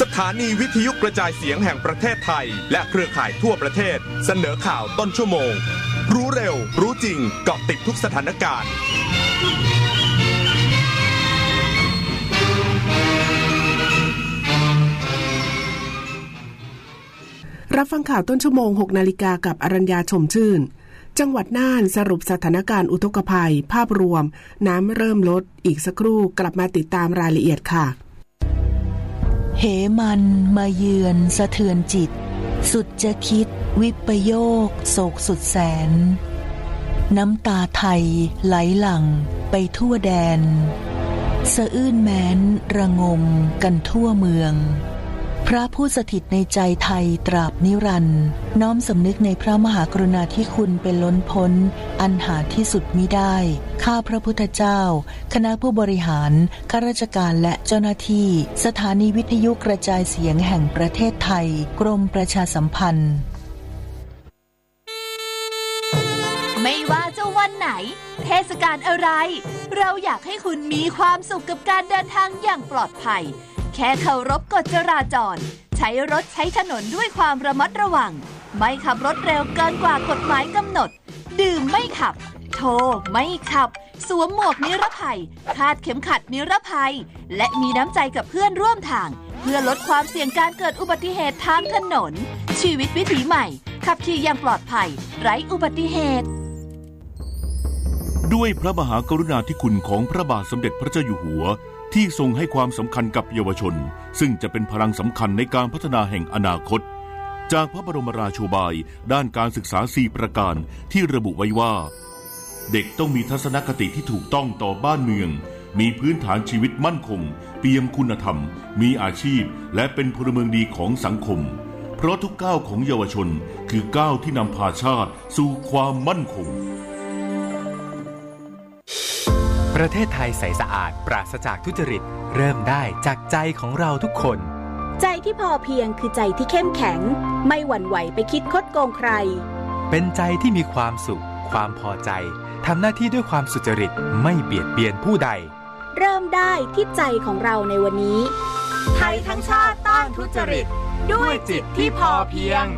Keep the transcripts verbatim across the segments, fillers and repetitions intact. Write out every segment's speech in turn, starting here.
สถานีวิทยุกระจายเสียงแห่งประเทศไทยและเครือข่ายทั่วประเทศเสนอข่าวต้นชั่วโมงรู้เร็วรู้จริงเกาะติดทุกสถานการณ์รับฟังข่าวต้นชั่วโมง หกนาฬิกากับอรัญญาชมชื่นจังหวัดน่านสรุปสถานการณ์อุทกภัยภาพรวมน้ำเริ่มลดอีกสักครู่กลับมาติดตามรายละเอียดค่ะเหมันมาเยือนสะเทือนจิตสุดจะคิดวิปโยคโศกสุดแสนน้ำตาไทยไหลหลั่งไปทั่วแดนสะอื้นแม้นระงมกันทั่วเมืองพระผู้สถิตในใจไทยตราบนิรันดร์น้อมสำนึกในพระมหากรุณาธิคุณเป็นล้นพ้นอันหาที่สุดมิได้ข้าพระพุทธเจ้าคณะผู้บริหารข้าราชการและเจ้าหน้าที่สถานีวิทยุกระจายเสียงแห่งประเทศไทยกรมประชาสัมพันธ์ไม่ว่าจะวันไหนเทศกาลอะไรเราอยากให้คุณมีความสุขกับการเดินทางอย่างปลอดภัยแค่เคารพกฎจราจรใช้รถใช้ถนนด้วยความระมัดระวังไม่ขับรถเร็วเกินกว่ากฎหมายกำหนดดื่มไม่ขับโทรไม่ขับสวมหมวกนิรภัยคาดเข็มขัดนิรภัยและมีน้ำใจกับเพื่อนร่วมทางเพื่อลดความเสี่ยงการเกิดอุบัติเหตุทางถนนชีวิตวิถีใหม่ขับขี่อย่างปลอดภัยไร้อุบัติเหตุด้วยพระมหากรุณาธิคุณของพระบาทสมเด็จพระเจ้าอยู่หัวที่ทรงให้ความสำคัญกับเยาวชนซึ่งจะเป็นพลังสำคัญในการพัฒนาแห่งอนาคตจากพระบรมราโชบายด้านการศึกษาสี่ประการที่ระบุไว้ว่าเด็กต้องมีทัศนคติที่ถูกต้องต่อบ้านเมืองมีพื้นฐานชีวิตมั่นคงเปี่ยมคุณธรรมมีอาชีพและเป็นพลเมืองดีของสังคมเพราะทุกก้าวของเยาวชนคือก้าวที่นำพาชาติสู่ความมั่นคงประเทศไทยใสสะอาดปราศจากทุจริตเริ่มได้จากใจของเราทุกคนใจที่พอเพียงคือใจที่เข้มแข็งไม่หวั่นไหวไปคิดคดโกงใครเป็นใจที่มีความสุขความพอใจทำหน้าที่ด้วยความสุจริตไม่เบียดเบียนผู้ใดเริ่มได้ที่ใจของเราในวันนี้ไทยทั้งชาติต้านทุจริตด้วยจิตที่พอเพียง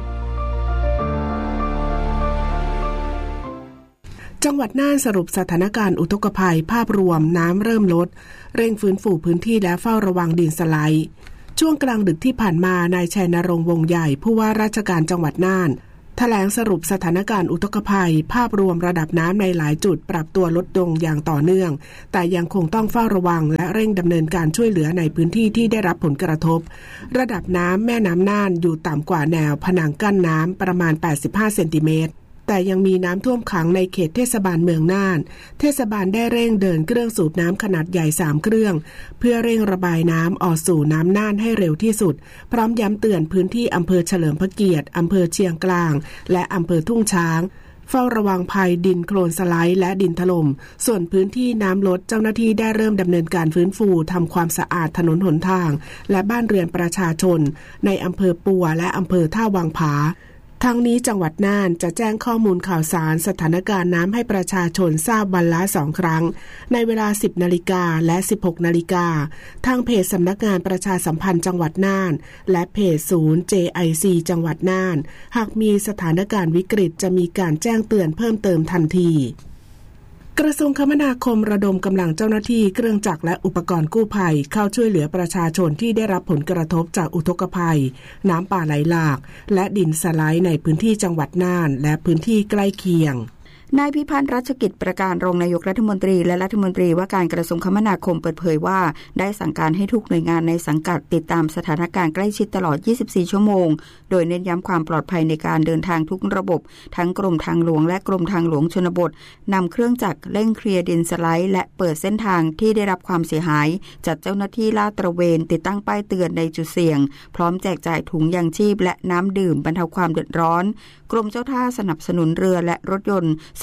จังหวัดน่านสรุปสถานการณ์อุทกภัยภาพรวมน้ำเริ่มลดเร่งฟื้นฟูพื้นที่และเฝ้าระวังดินสไลด์ช่วงกลางดึกที่ผ่านมานายชัยนรงค์วงใหญ่ผู้ว่าราชการจังหวัดน่านแถลงสรุปสถานการณ์อุทกภัยภาพรวมระดับน้ำในหลายจุดปรับตัวลดลงอย่างต่อเนื่องแต่ยังคงต้องเฝ้าระวังและเร่งดำเนินการช่วยเหลือในพื้นที่ที่ได้รับผลกระทบระดับน้ำแม่น้ำน่านอยู่ต่ำกว่าแนวผนังกั้นน้ำประมาณแปดสิบห้าเซนติเมตรแต่ยังมีน้ำท่วมขังในเขตเทศบาลเมืองน่านเทศบาลได้เร่งเดินเครื่องสูบน้ำขนาดใหญ่สามเครื่องเพื่อเร่งระบายน้ำออกสู่น้ำน่านให้เร็วที่สุดพร้อมย้ำเตือนพื้นที่อำเภอเฉลิมพระเกียรติอำเภอเชียงกลางและอำเภอทุ่งช้างเฝ้าระวังภัยดินโคลนสไลด์และดินถล่มส่วนพื้นที่น้ำลดเจ้าหน้าที่ได้เริ่มดำเนินการฟื้นฟูทำความสะอาดถนนหนทางและบ้านเรือนประชาชนในอำเภอปัวและอำเภอท่าวังผาทั้งนี้จังหวัดน่านจะแจ้งข้อมูลข่าวสารสถานการณ์น้ำให้ประชาชนทราบวันละสองครั้งในเวลา สิบนาฬิกาและ สิบหกนาฬิกาทางเพจสำนักงานประชาสัมพันธ์จังหวัดน่านและเพจศูนย์ เจ ไอ ซี จังหวัดน่านหากมีสถานการณ์วิกฤตจะมีการแจ้งเตือนเพิ่มเติมทันทีกระทรวงคมนาคมระดมกำลังเจ้าหน้าที่เครื่องจักรและอุปกรณ์กู้ภัยเข้าช่วยเหลือประชาชนที่ได้รับผลกระทบจากอุทกภัยน้ำป่าไหลหลากและดินสไลด์ในพื้นที่จังหวัดน่านและพื้นที่ใกล้เคียงนายพิพัฒน์รัชกิจประการรองนายกรัฐมนตรีและรัฐมนตรีว่าการกระทรวงคมนาคมเปิดเผยว่าได้สั่งการให้ทุกหน่วยงานในสังกัดติดตามสถานการณ์ใกล้ชิดตลอดยี่สิบสี่ชั่วโมงโดยเน้นย้ำความปลอดภัยในการเดินทางทุกระบบทั้งกรมทางหลวงและกรมทางหลวงชนบทนำเครื่องจักรเร่งเคลียร์ดินสไลด์และเปิดเส้นทางที่ได้รับความเสียหายจัดเจ้าหน้าที่ลาดตระเวนติดตั้งป้ายเตือนในจุดเสี่ยงพร้อมแจกจ่ายถุงยางชีพและน้ำดื่มบรรเทาความเดือดร้อนกรมเจ้าท่าสนับสนุนเรือและรถยนต์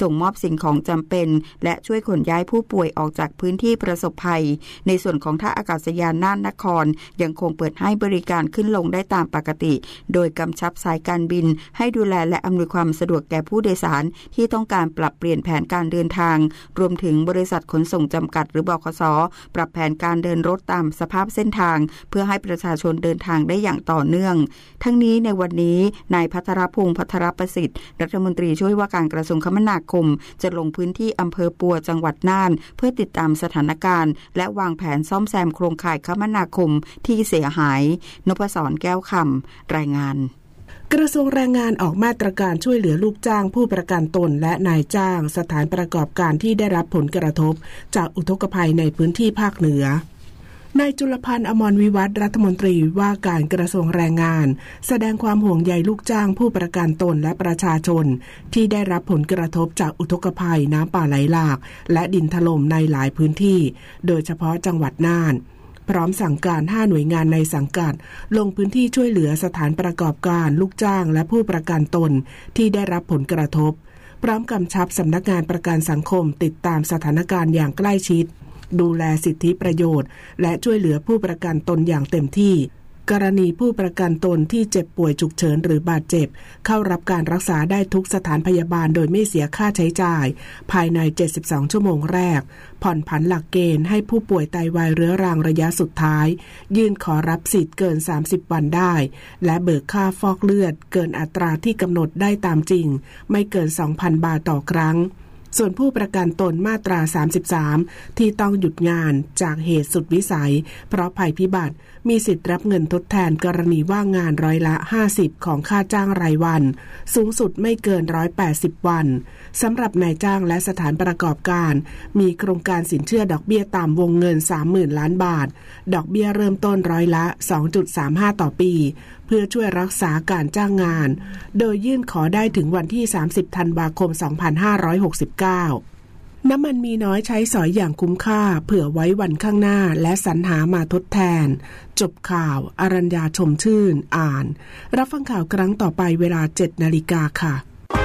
ส่งมอบสิ่งของจำเป็นและช่วยขนย้ายผู้ป่วยออกจากพื้นที่ประสบภัยในส่วนของท่าอากาศยานน่านนครยังคงเปิดให้บริการขึ้นลงได้ตามปกติโดยกำชับสายการบินให้ดูแลและอำนวยความสะดวกแก่ผู้โดยสารที่ต้องการปรับเปลี่ยนแผนการเดินทางรวมถึงบริษัทขนส่งจำกัดหรือบขส.ปรับแผนการเดินรถตามสภาพเส้นทางเพื่อให้ประชาชนเดินทางได้อย่างต่อเนื่องทั้งนี้ในวันนี้นายภัทรพงษ์ภัทรประสิทธิ์รัฐมนตรีช่วยว่าการกระทรวงคมนาคมจะลงพื้นที่อำเภอปัวจังหวัดน่านเพื่อติดตามสถานการณ์และวางแผนซ่อมแซมโครงข่ายคมนาคมที่เสียหายนพศรแก้วคำรายงานกระทรวงแรงงานออกมาตรการช่วยเหลือลูกจ้างผู้ประกันตนและนายจ้างสถานประกอบการที่ได้รับผลกระทบจากอุทกภัยในพื้นที่ภาคเหนือนายจุลพันธ์อมรวิวัฒน์รัฐมนตรีว่าการกระทรวงแรงงานแสดงความห่วงใยลูกจ้างผู้ประกันตนและประชาชนที่ได้รับผลกระทบจากอุทกภัยน้ำป่าไหลหลากและดินถล่มในหลายพื้นที่โดยเฉพาะจังหวัดน่านพร้อมสั่งการห้าหน่วยงานในสังกัดลงพื้นที่ช่วยเหลือสถานประกอบการลูกจ้างและผู้ประกันตนที่ได้รับผลกระทบพร้อมกำชับสำนักงานประกันสังคมติดตามสถานการณ์อย่างใกล้ชิดดูแลสิทธิประโยชน์และช่วยเหลือผู้ประกันตนอย่างเต็มที่กรณีผู้ประกันตนที่เจ็บป่วยฉุกเฉินหรือบาดเจ็บเข้ารับการรักษาได้ทุกสถานพยาบาลโดยไม่เสียค่าใช้จ่ายภายในเจ็ดสิบสองชั่วโมงแรกผ่อนผันหลักเกณฑ์ให้ผู้ป่วยไตวายเรื้อรังระยะสุดท้ายยื่นขอรับสิทธิ์เกินสามสิบวันได้และเบิกค่าฟอกเลือดเกินอัตราที่กำหนดได้ตามจริงไม่เกิน สองพัน บาทต่อครั้งส่วนผู้ประกันตนมาตราสามสิบสามที่ต้องหยุดงานจากเหตุสุดวิสัยเพราะภัยพิบัติมีสิทธิ์รับเงินทดแทนกรณีว่างงานร้อยละห้าสิบของค่าจ้างรายวันสูงสุดไม่เกินหนึ่งร้อยแปดสิบวันสำหรับนายจ้างและสถานประกอบการมีโครงการสินเชื่อดอกเบี้ยตามวงเงิน สามหมื่น ล้านบาทดอกเบี้ยเริ่มต้นร้อยละ สองจุดสามห้า ต่อปีเพื่อช่วยรักษาการจ้างงานโดยยื่นขอได้ถึงวันที่สามสิบธันวาคมสองพันห้าร้อยหกสิบเก้าน้ำมันมีน้อยใช้สอยอย่างคุ้มค่าเผื่อไว้วันข้างหน้าและสรรหามาทดแทนจบข่าวอรัญญาชมชื่นอ่านรับฟังข่าวครั้งต่อไปเวลา เจ็ดนาฬิกาค่ะ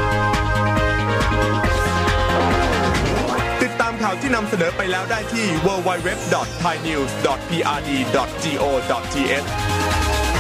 ติดตามข่าวที่นำเสนอไปแล้วได้ที่ ดับเบิลยู ดับเบิลยู ดับเบิลยู ดอท ไทยนิวส์ ดอท พี อาร์ ดี ดอท โก ดอท ที เอช